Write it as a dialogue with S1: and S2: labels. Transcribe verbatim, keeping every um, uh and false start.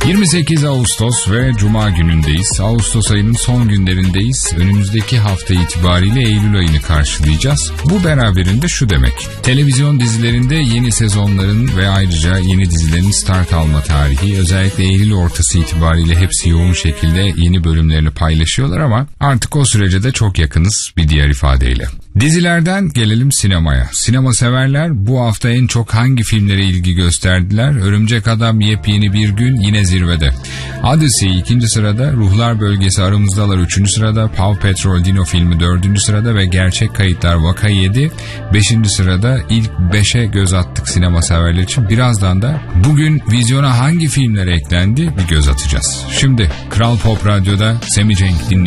S1: yirmi sekiz Ağustos ve Cuma günündeyiz. Ağustos ayının son günlerindeyiz. Önümüzdeki hafta itibariyle Eylül ayını karşılayacağız. Bu beraberinde şu demek: televizyon dizilerinde yeni sezonların ve ayrıca yeni dizilerin start alma tarihi, özellikle Eylül ortası itibariyle hepsi yoğun şekilde yeni bölümlerini paylaşıyorlar ama artık o sürece de çok yakınız bir diğer ifadeyle. Dizilerden gelelim sinemaya. Sinema severler bu hafta en çok hangi filmlere ilgi gösterdiler? Örümcek Adam yepyeni bir gün yine zirvede. Odyssey ikinci sırada, Ruhlar Bölgesi Aramızdalar üçüncü sırada, Paw Patrol Dino filmi dördüncü sırada ve Gerçek Kayıtlar Vaka yedi beşinci sırada. İlk beşe göz attık sinema severler için. Birazdan da bugün vizyona hangi filmler eklendi bir göz atacağız. Şimdi Kral Pop Radyo'da Sammy Cenk dinleyelim.